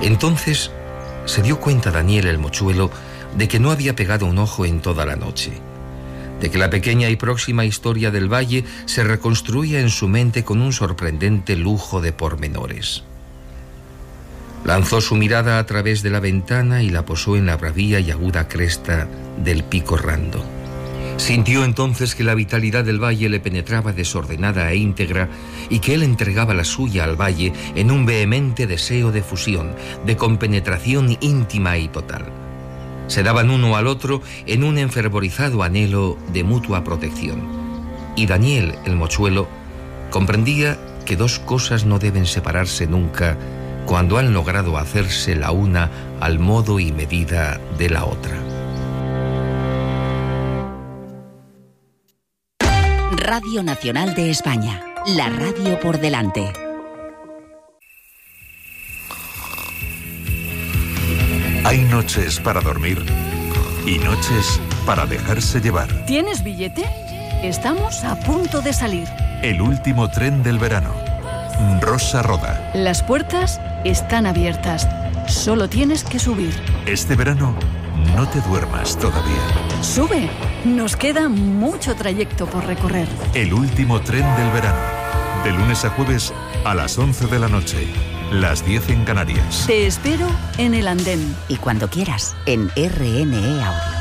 Entonces se dio cuenta Daniel el mochuelo de que no había pegado un ojo en toda la noche, de que la pequeña y próxima historia del valle se reconstruía en su mente con un sorprendente lujo de pormenores. Lanzó su mirada a través de la ventana y la posó en la bravía y aguda cresta del pico Rando. Sintió entonces que la vitalidad del valle le penetraba desordenada e íntegra y que él entregaba la suya al valle en un vehemente deseo de fusión, de compenetración íntima y total. Se daban uno al otro en un enfervorizado anhelo de mutua protección. Y Daniel, el mochuelo, comprendía que dos cosas no deben separarse nunca cuando han logrado hacerse la una al modo y medida de la otra. Radio Nacional de España, la radio por delante. Hay noches para dormir y noches para dejarse llevar. ¿Tienes billete? Estamos a punto de salir. El último tren del verano. Rosa Roda. Las puertas están abiertas. Solo tienes que subir. Este verano no te duermas todavía. Sube. Nos queda mucho trayecto por recorrer. El último tren del verano. De lunes a jueves a las 11 de la noche. Las 10 en Canarias. Te espero en el andén. Y cuando quieras, en RNE Audio.